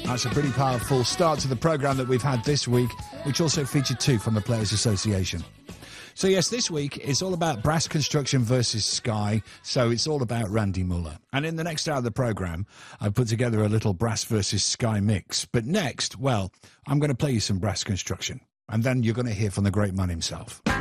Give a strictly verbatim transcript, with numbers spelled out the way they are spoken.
That's a pretty powerful start to the programme that we've had this week, which also featured two from the Players Association. So yes, this week is all about Brass Construction versus Sky, so it's all about Randy Muller. And in the next hour of the programme, I've put together a little Brass versus Sky mix. But next, well, I'm going to play you some Brass Construction, and then you're going to hear from the great man himself.